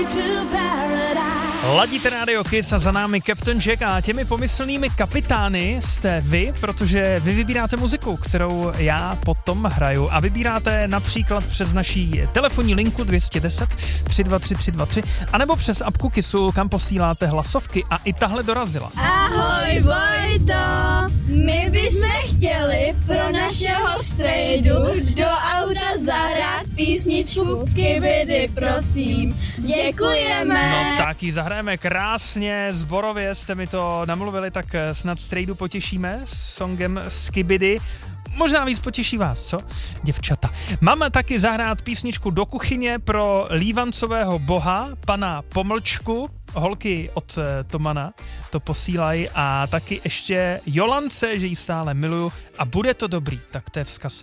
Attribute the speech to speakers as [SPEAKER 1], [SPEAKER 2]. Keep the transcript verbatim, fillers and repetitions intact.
[SPEAKER 1] Ladíte Radio Kiss a za námi Captain Jack a těmi pomyslnými kapitány jste vy, protože vy vybíráte muziku, kterou já potom hraju a vybíráte například přes naší telefonní linku dvě jedna nula tři dva tři tři dva tři anebo přes apku Kissu, kam posíláte hlasovky a i tahle dorazila.
[SPEAKER 2] Ahoj Vojto, my bychom chtěli pro našeho strejdu do auta zahrát písničku Skibidi, prosím. Děkujeme.
[SPEAKER 1] No tak ji zahrajeme krásně, zborově jste mi to namluvili, tak snad strejdu potěšíme s songem Skibidi. Možná víc potěší vás, co? Děvčata. Máme taky zahrát písničku do kuchyně pro lívancového boha, pana Pomlčku. Holky od Tomana to posílají a taky ještě Jolance, že ji stále miluju a bude to dobrý, tak to je vzkaz